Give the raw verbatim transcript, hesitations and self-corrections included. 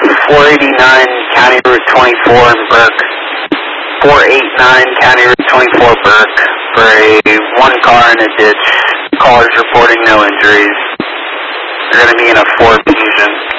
four eighty-nine County Route twenty-four in Burke. four eighty-nine County Route twenty-four Burke for a one car in a ditch. Callers reporting no injuries. They're going to be in a Ford Fusion.